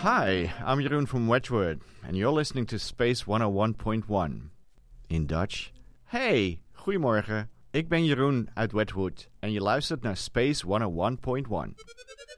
Hi, I'm Jeroen from Wedgwood, and you're listening to Space 101.1. In Dutch. Hey, goedemorgen. Ik ben Jeroen uit Wedgwood en je luistert naar Space 101.1.